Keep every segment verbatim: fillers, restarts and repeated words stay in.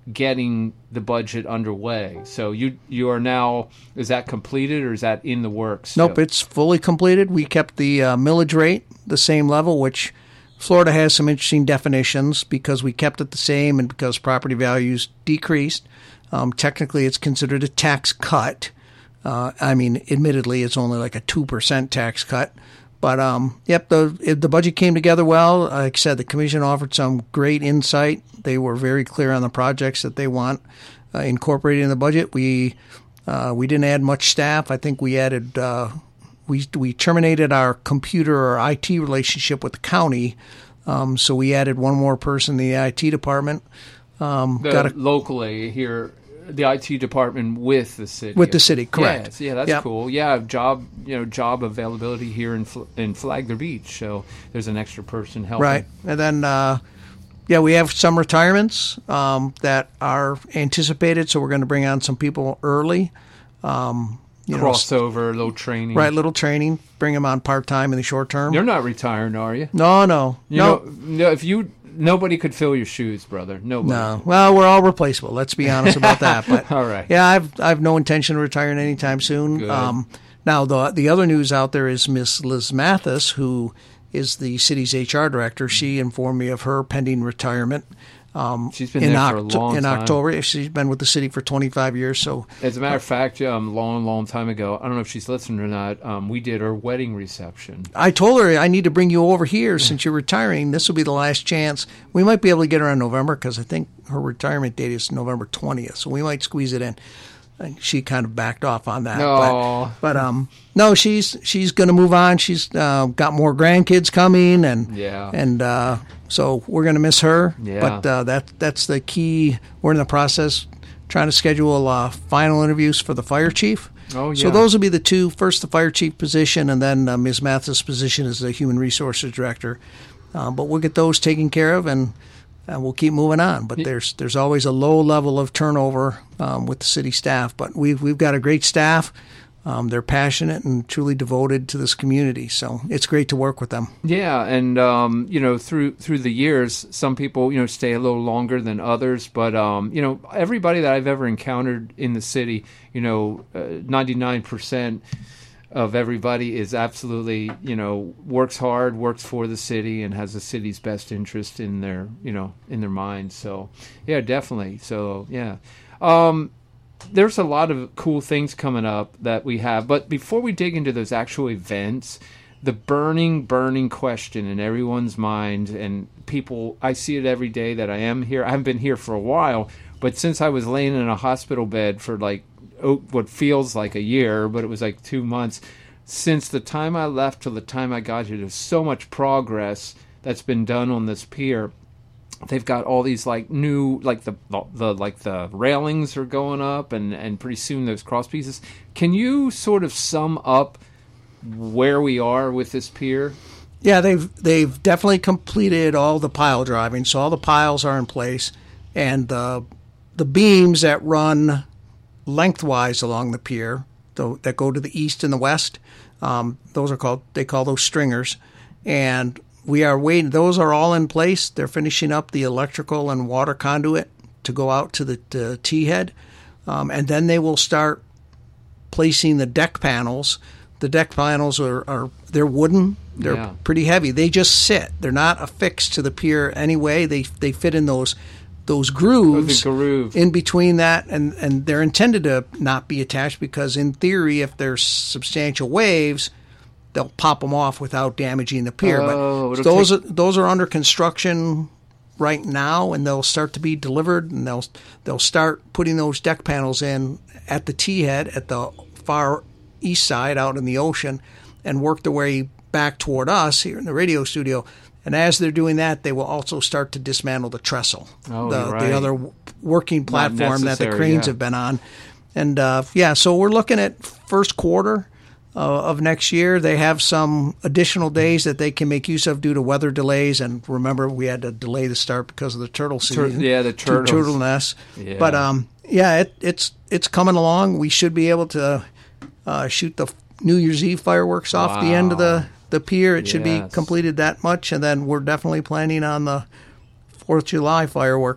getting the budget underway. So you you are now, is that completed or is that in the works? Nope, still? it's fully completed. We kept the uh, millage rate the same level, which Florida has some interesting definitions because we kept it the same and because property values decreased. Um, technically, it's considered a tax cut. Uh, I mean, admittedly, it's only like a two percent tax cut. But, um, yep, the the budget came together well. Like I said, the commission offered some great insight. They were very clear on the projects that they want uh, incorporated in the budget. We uh, we didn't add much staff. I think we added uh, we we terminated our computer or I T relationship with the county, um, so we added one more person in the I T department. Um, the, got a, locally here. The I T department with the city. With the city, correct. Yes, yeah, that's yep. cool. Yeah, job, you know, job availability here in in Flagler Beach. So there's an extra person helping. Right, and then uh, yeah, we have some retirements um, that are anticipated. So we're going to bring on some people early. Um, you Crossover, know, little training. Right, little training. Bring them on part time in the short term. You're not retiring, are you? No, no, you no. Know, no. If you. Nobody could fill your shoes, brother. Nobody. No. Well, we're all replaceable. Let's be honest about that. But all right. Yeah, I've I've no intention of retiring anytime soon. Good. Um, now the the other news out there is Miss Liz Mathis, who is the city's H R director. She informed me of her pending retirement. Um, She's been in there Oct- for a long in time. October. She's been with the city for twenty-five years. So, as a matter of fact, um, long, long time ago, I don't know if she's listening or not. Um, we did her wedding reception. I told her I need to bring you over here since you're retiring. This will be the last chance. We might be able to get her in November because I think her retirement date is November twentieth. So we might squeeze it in. And she kind of backed off on that. No. But, but um, no, she's she's going to move on. She's uh, got more grandkids coming, and yeah, and uh, so we're going to miss her. Yeah. But uh, that that's the key. We're in the process trying to schedule uh, final interviews for the fire chief. Oh yeah. So those will be the two. First, the fire chief position, and then uh, Miz Mathis' position as the human resources director. Uh, but we'll get those taken care of, and. And we'll keep moving on, but there's there's always a low level of turnover um, with the city staff. But we've we've got a great staff. Um, they're passionate and truly devoted to this community, so it's great to work with them. Yeah, and um, you know, through through the years, some people you know stay a little longer than others, but um, you know, everybody that I've ever encountered in the city, you know, ninety-nine percent. Of everybody is absolutely, you know, works hard, works for the city, and has the city's best interest in their, you know, in their mind. So, yeah, definitely. So, yeah. Um, there's a lot of cool things coming up that we have. But before we dig into those actual events, the burning, burning question in everyone's mind, and people, I see it every day that I am here. I haven't been here for a while, but since I was laying in a hospital bed for like, what feels like a year, but it was like two months. Since the time I left till the time I got here, there's so much progress that's been done on this pier. They've got all these like new, like the the like the railings are going up, and and pretty soon those cross pieces. Can you sort of sum up where we are with this pier? Yeah, they've they've definitely completed all the pile driving, so all the piles are in place, and the the beams that run lengthwise along the pier that go to the east and the west. Um, those are called, they call those stringers. And we are waiting. Those are all in place. They're finishing up the electrical and water conduit to go out to the to T-head. Um, and then they will start placing the deck panels. The deck panels are, are they're wooden. They're yeah. pretty heavy. They just sit. They're not affixed to the pier anyway. They they fit in those those grooves oh, groove. in between that, and, and they're intended to not be attached because, in theory, if there's substantial waves, they'll pop them off without damaging the pier. Oh, but those take... are, those are under construction right now, and they'll start to be delivered, and they'll they'll start putting those deck panels in at the T-head at the far east side out in the ocean, and work their way back toward us here in the radio studio. And as they're doing that, they will also start to dismantle the trestle, oh, the, right. the other working platform that the cranes yeah. have been on. And, uh, yeah, so we're looking at first quarter uh, of next year. They have some additional days that they can make use of due to weather delays. And remember, we had to delay the start because of the turtle season. Tur- yeah, the turtles. Turtle nests. Yeah. But, um, yeah, it, it's it's coming along. We should be able to uh, shoot the New Year's Eve fireworks off wow. the end of the the pier. It should yes. be completed that much, and then we're definitely planning on the Fourth of July fireworks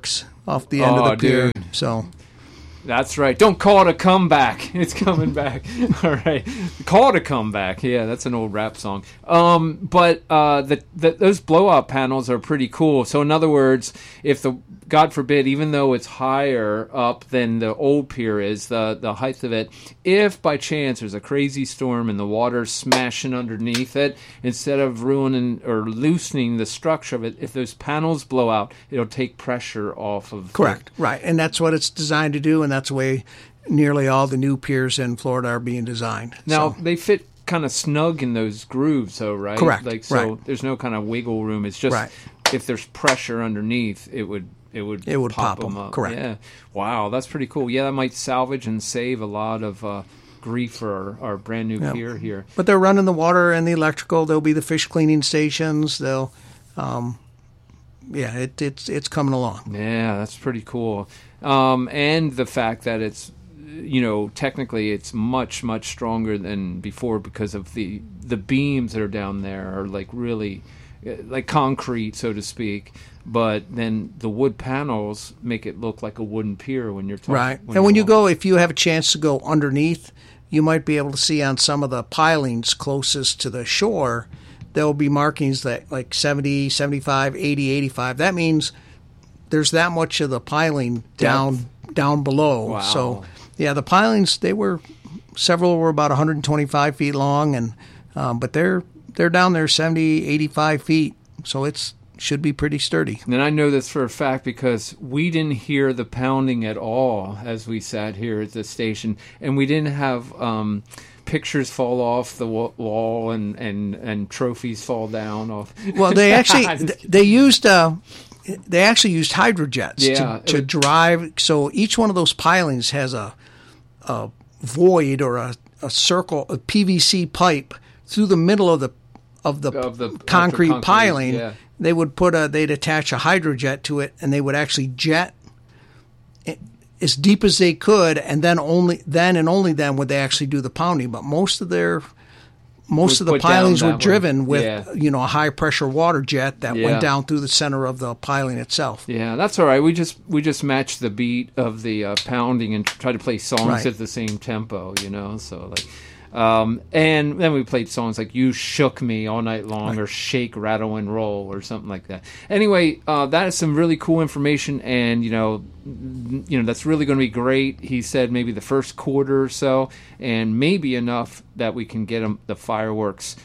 off the end oh, of the pier. Dude. So that's right. Don't call it a comeback. It's coming back. All right. Call it a comeback. Yeah, that's an old rap song. Um, but uh, the, the, those blowout panels are pretty cool. So in other words, if the, God forbid, even though it's higher up than the old pier is, the, the height of it, if by chance there's a crazy storm and the water's smashing underneath it, instead of ruining or loosening the structure of it, if those panels blow out, it'll take pressure off of correct, the, right. And that's what it's designed to do, and that's the way nearly all the new piers in Florida are being designed. Now, so. they fit kind of snug in those grooves, though, right? Correct, Like, so right. there's no kind of wiggle room. It's just right. if there's pressure underneath, it would it would it would pop, pop them them. up. Correct. Yeah. Wow, that's pretty cool. Yeah, that might salvage and save a lot of uh, grief for our, our brand new yeah. pier here. But they're running the water and the electrical. There'll be the fish cleaning stations. They'll, um, yeah, it, it's it's coming along. Yeah, that's pretty cool. Um, and the fact that it's, you know, technically it's much, much stronger than before because of the the beams that are down there are like really uh, like concrete, so to speak. But then the wood panels make it look like a wooden pier when you're talking. Right. When and when you walking. go, if you have a chance to go underneath, you might be able to see on some of the pilings closest to the shore, there will be markings that like seventy, seventy-five, eighty, eighty-five. That means there's that much of the piling down down below. Wow. So, yeah, the pilings, they were, several were about one hundred twenty-five feet long, and um, but they're they're down there seventy, eighty-five feet. So it's should be pretty sturdy. And I know this for a fact because we didn't hear the pounding at all as we sat here at the station, and we didn't have um, pictures fall off the wall and, and, and trophies fall down off. Well, they actually they used uh, they actually used hydrojets yeah, to, to would, drive. So each one of those pilings has a a void or a, a circle, a P V C pipe through the middle of the of the, of the concrete, concrete piling. Yeah. They would put a they'd attach a hydrojet to it, and they would actually jet it as deep as they could, and then only then and only then would they actually do the pounding. But most of their most Was of the put down pilings that were way. driven with Yeah. you know a high pressure water jet that Yeah. went down through the center of the piling itself. Yeah, that's all right. We just we just matched the beat of the uh, pounding and try to play songs Right. at the same tempo, you know. So like, um, and then we played songs like "You Shook Me" all night long, Right. or "Shake, Rattle, and Roll" or something like that. Anyway, uh, that is some really cool information, and you know, you know that's really going to be great. He said maybe the first quarter or so, and maybe enough that we can get 'em, the fireworks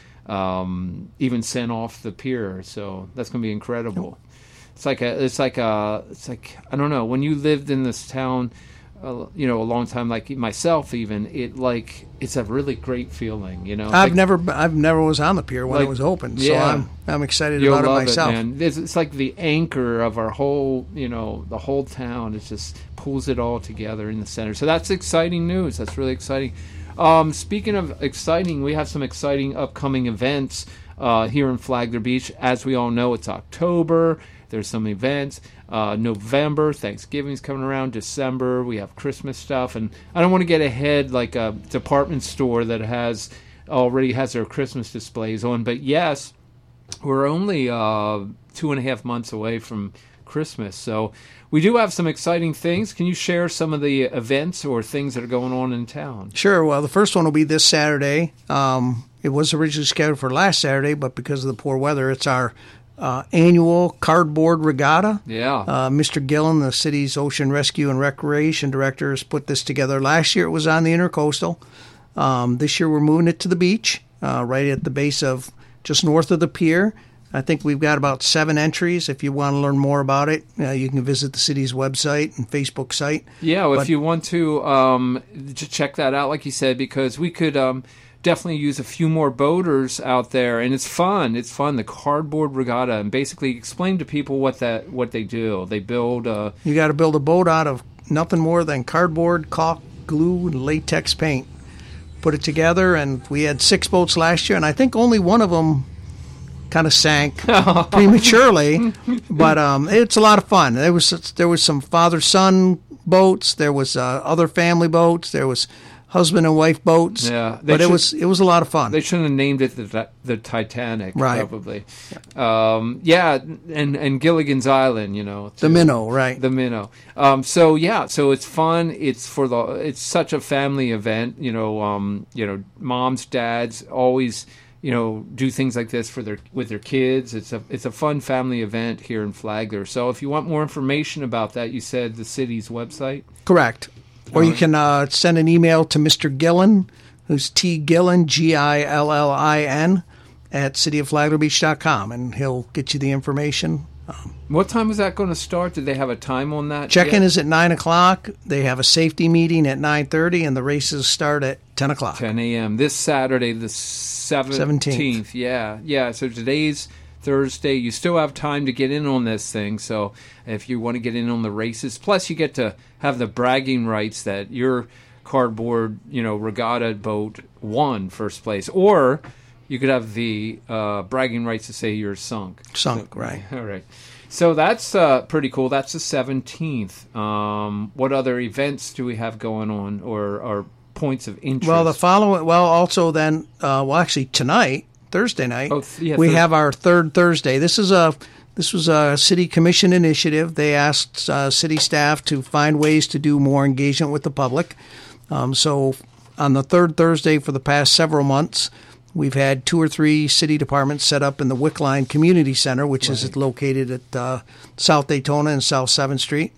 um, even sent off the pier. So that's going to be incredible. It's like a, it's like a, it's like I don't know. When you lived in this town, uh, you know, a long time, like myself, even it like it's a really great feeling. You know, I've like, never I've never was on the pier when like, it was open, so yeah. I'm I'm excited You'll about it love myself. it, man. It's, it's like the anchor of our whole, you know, the whole town. It just pulls it all together in the center. So that's exciting news. That's really exciting. Um, speaking of exciting, we have some exciting upcoming events uh, here in Flagler Beach. As we all know, it's October. There's some events. Uh, November, Thanksgiving's coming around. December, we have Christmas stuff. And I don't want to get ahead like a department store that has already has their Christmas displays on. But yes, we're only uh, two and a half months away from Christmas. So we do have some exciting things. Can you share some of the events or things that are going on in town? Sure. Well, the first one will be this Saturday. Um, it was originally scheduled for last Saturday, but because of the poor weather, it's our uh, annual cardboard regatta. Yeah. Uh, Mister Gillen, the city's Ocean Rescue and Recreation Director, has put this together. Last year it was on the Intercoastal. Um, this year we're moving it to the beach, uh, right at the base of just north of the pier. I think we've got about seven entries. If you want to learn more about it, uh, you can visit the city's website and Facebook site. Yeah, well, But- if you want to um, j- check that out, like you said, because we could um, definitely use a few more boaters out there, and it's fun. It's fun. The cardboard regatta, and basically explain to people what that what they do. They build. Uh, You got to build a boat out of nothing more than cardboard, caulk, glue, and latex paint. Put it together, and we had six boats last year, and I think only one of them kind of sank prematurely. But um, it's a lot of fun. There was there was some father-son boats. There was uh, other family boats. There was husband and wife boats. Yeah, they but it should- was it was a lot of fun. They shouldn't have named it the the Titanic, Right. probably. Um, yeah, and and Gilligan's Island, you know, the too. minnow, right? The minnow. Um, so yeah, so it's fun. It's for the. It's such a family event. You know, um, you know, moms, dads always, you know, do things like this for their with their kids. It's a it's a fun family event here in Flagler. So if you want more information about that, you said the city's website. Correct. Or you can uh, send an email to Mister Gillen, who's T. Gillen, G I L L I N, at city of flagler beach dot com, and he'll get you the information. What time is that going to start? Did they have a time on that? Check-in yet? is at nine o'clock. They have a safety meeting at nine thirty, and the races start at ten o'clock. ten a.m. this Saturday, the seventeenth. seventeenth. Yeah, yeah. So today's Thursday. You still have time to get in on this thing. So if you want to get in on the races, plus you get to have the bragging rights that your cardboard, you know, regatta boat won first place, or you could have the uh, bragging rights to say you're sunk. Sunk, So- right. All right. So that's uh, pretty cool. That's the seventeenth. Um, what other events do we have going on, or, or points of interest? Well, the following, well, also then, uh, well, actually tonight, Thursday night, Oh, th- yeah, we Thurs- have our third Thursday. This is a this was a city commission initiative. They asked uh, city staff to find ways to do more engagement with the public. Um, so on the third Thursday for the past several months, we've had two or three city departments set up in the Wickline Community Center, which is located at uh, South Daytona and South seventh Street.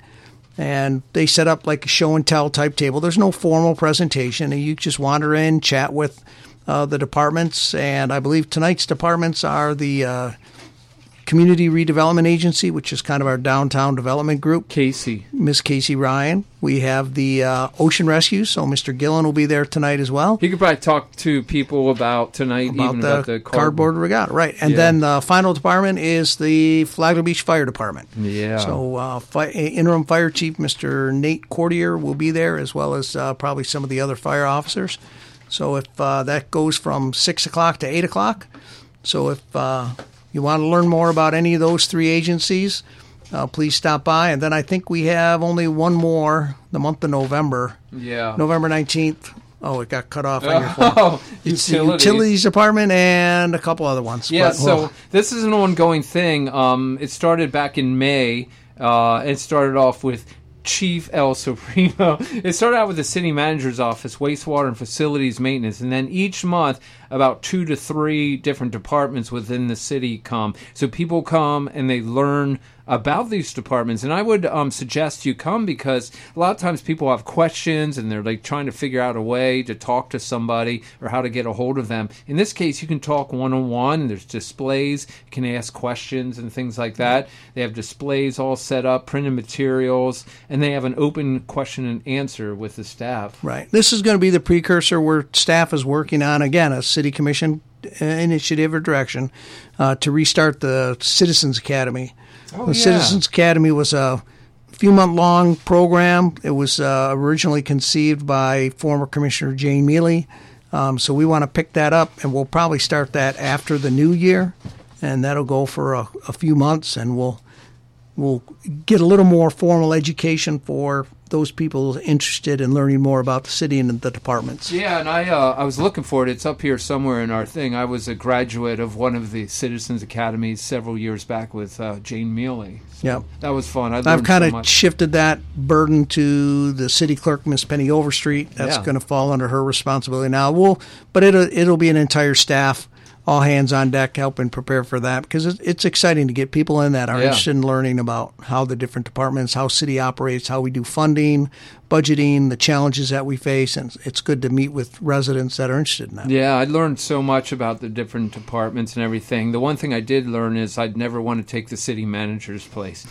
And they set up like a show and tell type table. There's no formal presentation, and you just wander in, chat with uh, the departments. And I believe tonight's departments are the uh, Community Redevelopment Agency, which is kind of our downtown development group, Casey. Miss Casey Ryan. We have the uh, Ocean Rescue, so Mister Gillen will be there tonight as well. He could probably talk to people about tonight, About even the, about the cardboard regatta, right? And Yeah. then the final department is the Flagler Beach Fire Department. Yeah. So uh, fi- interim fire chief Mister Nate Courtier will be there, as well as uh, probably some of the other fire officers. So if uh, that goes from six o'clock to eight o'clock, so if uh, you want to learn more about any of those three agencies, uh, please stop by. And then I think we have only one more, the month of November, Yeah. November nineteenth. Oh, it got cut off on your phone. Oh, It's the utilities. utilities department and a couple other ones. Yeah, But, so well, this is an ongoing thing. Um, it started back in May. Uh, it started off with Chief El Supremo. It started out with the city manager's office, wastewater and facilities maintenance, and then each month about two to three different departments within the city come. So people come and they learn about these departments, and I would um, suggest you come because a lot of times people have questions and they're like trying to figure out a way to talk to somebody or how to get a hold of them. In this case, you can talk one-on-one. There's displays. You can ask questions and things like that. They have displays all set up, printed materials, and they have an open question and answer with the staff. right. This is going to be the precursor where staff is working on, again, a city commission uh, initiative or direction uh, to restart the Citizens Academy. Oh, the yeah. Citizens Academy was a few month long program. It was uh, originally conceived by former Commissioner Jane Mealy. Um, so we want to pick that up, and we'll probably start that after the new year, and that'll go for a, a few months, and we'll we'll get a little more formal education for those people interested in learning more about the city and the departments. Yeah, and I uh, I was looking for it. It's up here somewhere in our thing. I was a graduate of one of the Citizens Academies several years back with uh, Jane Mealy. So Yep. that was fun. I I've learned kind so of much. shifted that burden to the city clerk, Miss Penny Overstreet. That's Yeah. going to fall under her responsibility now. We'll, but it'll it'll be an entire staff, all hands on deck, helping prepare for that because it's, it's exciting to get people in that are Yeah. interested in learning about how the different departments, how city operates, how we do funding, budgeting, the challenges that we face, and it's good to meet with residents that are interested in that. Yeah, I learned so much about the different departments and everything. The one thing I did learn is I'd never want to take the city manager's place.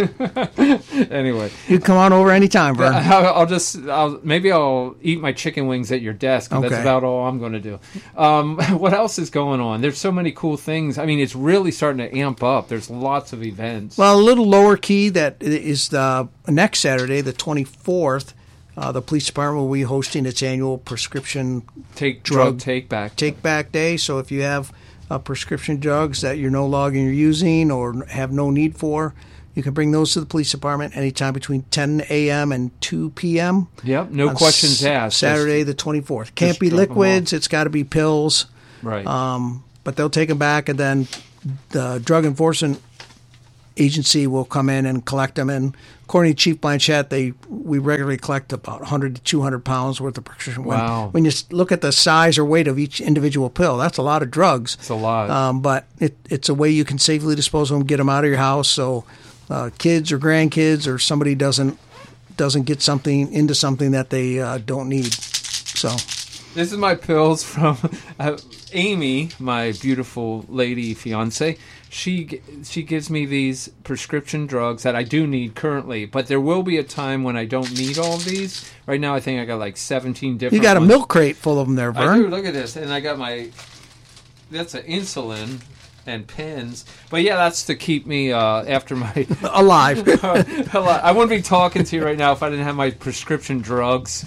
Anyway, You can come on over anytime, Vern. I'll, I'll just I'll, maybe I'll eat my chicken wings at your desk. And That's Okay. about all I'm going to do. Um, what else is going on? There's so many cool things. I mean, it's really starting to amp up. There's lots of events. Well, a little lower key that is the next Saturday, the twenty-fourth. Uh, the police department will be hosting its annual prescription take drug drug take back. take back day. So if you have uh, prescription drugs that you're no longer using or have no need for, You can bring those to the police department anytime between ten a.m. and two p.m. Yep, no questions asked. Saturday the twenty-fourth. Can't be liquids. It's got to be pills. Right. Um, but they'll take them back, and then the Drug Enforcement Agency will come in and collect them. And according to Chief Blanchette, they we regularly collect about one hundred to two hundred pounds worth of prescription. Wow. When, when you look at the size or weight of each individual pill, that's a lot of drugs. It's a lot. Um, but it, it's a way you can safely dispose of them, get them out of your house, so uh, kids or grandkids or somebody doesn't doesn't get something into something that they uh, don't need. So this is my pills from uh, Amy, my beautiful lady fiance. She she gives me these prescription drugs that I do need currently, but there will be a time when I don't need all of these. Right now, I think I got like seventeen different. You got ones. A milk crate full of them there, Vern. I do. Look at this, and I got my. That's an insulin and pens, but yeah, that's to keep me uh, after my alive. I wouldn't be talking to you right now if I didn't have my prescription drugs.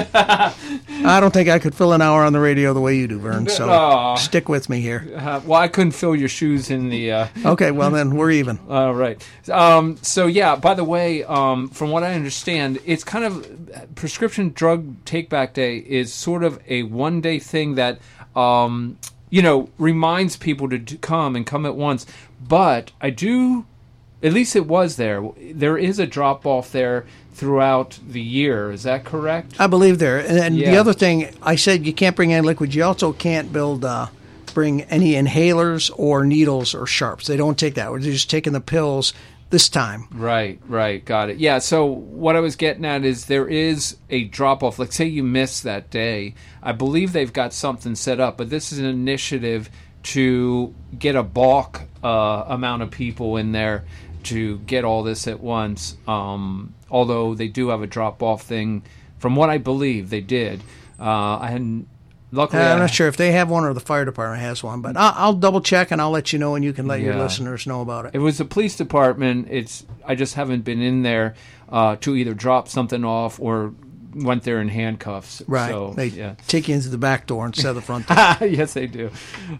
I don't think I could fill an hour on the radio the way you do, Vern. So oh. stick with me here. Uh, well, I couldn't fill your shoes in the. Uh... Okay, well then we're even. All right. Um, so yeah. By the way, um, from what I understand, it's kind of prescription drug take back day is sort of a one day thing that. Um, you know, reminds people to do, come and come at once. But I do, at least it was there. There is a drop off there throughout the year. Is that correct? I believe there. And, and yeah. the other thing, I said you can't bring any liquids. You also can't build, uh, bring any inhalers or needles or sharps. They don't take that. They're just taking the pills this time. Right, right. Got it. Yeah, so what I was getting at is there is a drop-off. Like, say you miss that day. I believe they've got something set up, but this is an initiative to get a bulk uh, amount of people in there to get all this at once, um, although they do have a drop-off thing. From what I believe, they did. Uh, I hadn't... Luckily, I'm I, not sure if they have one or the fire department has one, but I'll, I'll double check and I'll let you know, and you can let yeah. your listeners know about it. It was the police department. It's I just haven't been in there uh, to either drop something off or went there in handcuffs. Right. So, they yeah. take you into the back door instead of the front door. Yes, they do.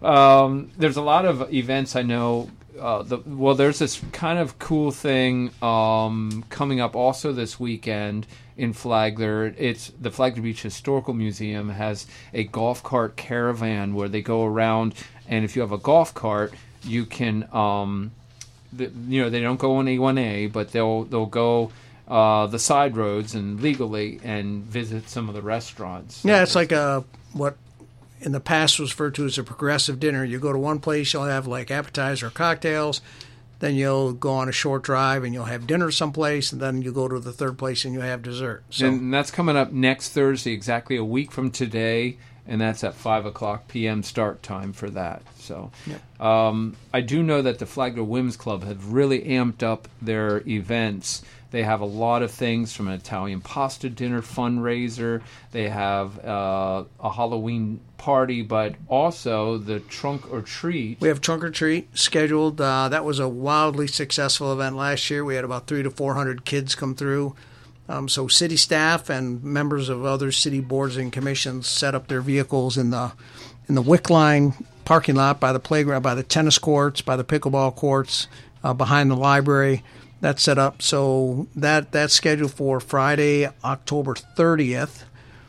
Um, there's a lot of events I know. Uh, the, well, there's this kind of cool thing um, coming up also this weekend in Flagler. It's the Flagler Beach Historical Museum has a golf cart caravan where they go around, and if you have a golf cart, you can, um, the, you know, they don't go on A one A, but they'll they'll go uh, the side roads and legally and visit some of the restaurants. Yeah, it's like a what. in the past was referred to as a progressive dinner. You go to one place, you'll have like appetizer or cocktails, then you'll go on a short drive and you'll have dinner someplace, and then you go to the third place and you'll have dessert. So, and that's coming up next Thursday, exactly a week from today, and that's at five o'clock p.m. start time for that. So yep. um, I do know that the Flagler Women's Club have really amped up their events. They have a lot of things, from an Italian pasta dinner fundraiser. They have uh, a Halloween party, but also the trunk or treat. We have trunk or treat scheduled. Uh, that was a wildly successful event last year. We had about three to four hundred kids come through. Um, so city staff and members of other city boards and commissions set up their vehicles in the in the Wick Line parking lot by the playground, by the tennis courts, by the pickleball courts, uh, behind the library. That's set up. So that that's scheduled for Friday, October thirtieth,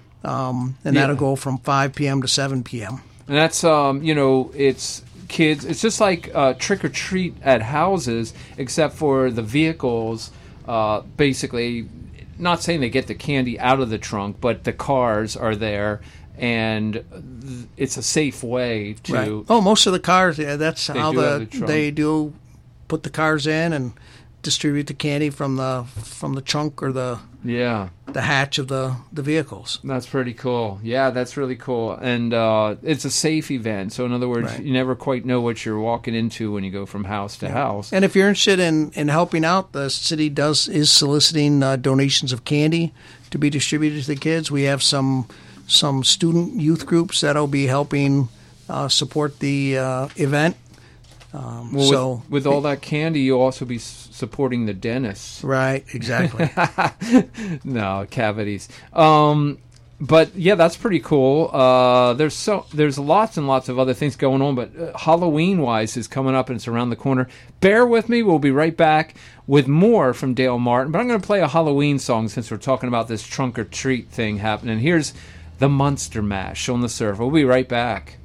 um, and yeah. that'll go from five p.m. to seven p.m. And that's, um, you know, it's kids. It's just like uh, trick or treat at houses, except for the vehicles. Uh, basically, not saying they get the candy out of the trunk, but the cars are there, and th- it's a safe way to. Right. Oh, most of the cars. Yeah, that's They how do have the, the trunk. they do put the cars in and distribute the candy from the from the trunk or the Yeah. the hatch of the, the vehicles. That's pretty cool. Yeah, that's really cool. And uh, it's a safe event. So in other words, Right. you never quite know what you're walking into when you go from house to house. And if you're interested in, in helping out, the city does is soliciting uh, donations of candy to be distributed to the kids. We have some some student youth groups that'll be helping uh, support the uh, event. Um, Well, so with, with all that candy, you'll also be s- supporting the dentists. right, exactly. No, cavities. Um, but yeah, that's pretty cool. Uh, there's so there's lots and lots of other things going on, but uh, Halloween wise is coming up and it's around the corner. Bear with me; we'll be right back with more from Dale Martin. But I'm going to play a Halloween song since we're talking about this trunk or treat thing happening. Here's the Monster Mash on the Surf. We'll be right back.